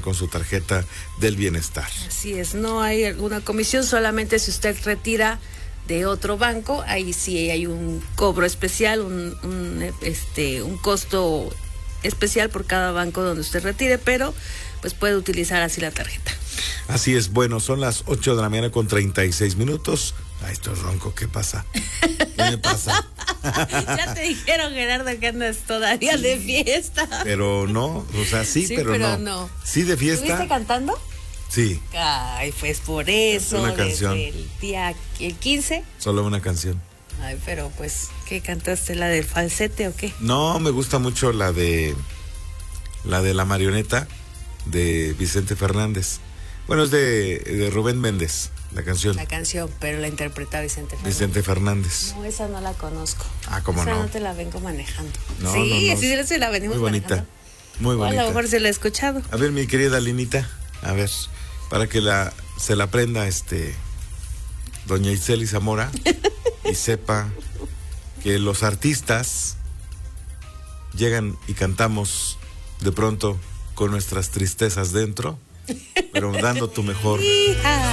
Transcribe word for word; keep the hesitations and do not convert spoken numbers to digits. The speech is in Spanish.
con su tarjeta del bienestar. Así es, no hay alguna comisión, solamente si usted retira de otro banco, ahí sí hay un cobro especial, un, un, este, un costo especial por cada banco donde usted retire, pero pues puede utilizar así la tarjeta. Así es, bueno, son las ocho de la mañana con treinta y seis minutos. Ay, estoy ronco, ¿qué pasa? ¿Qué me pasa? Ya te dijeron, Gerardo, que andas todavía de fiesta. Pero no, o sea, sí, sí pero, pero no. no. Sí, de fiesta. ¿Estuviste cantando? Sí. Ay, pues por eso. Una canción. Desde el día el quince. Solo una canción. Ay, pero pues, ¿qué cantaste? ¿La del falsete o qué? No, me gusta mucho la de la de La Marioneta de Vicente Fernández. Bueno, es de, de Rubén Méndez, la canción. La canción, pero la interpreta Vicente Fernández. Vicente Fernández. No, esa no la conozco. Ah, ¿cómo esa no? no te la vengo manejando. No, sí, no, no. sí, se la venimos muy bonita, manejando. muy bonita. O a lo mejor se la he escuchado. A ver, mi querida Linita, a ver, para que la se la aprenda este doña Iseli Zamora y sepa que los artistas llegan y cantamos de pronto con nuestras tristezas dentro, pero dando tu mejor.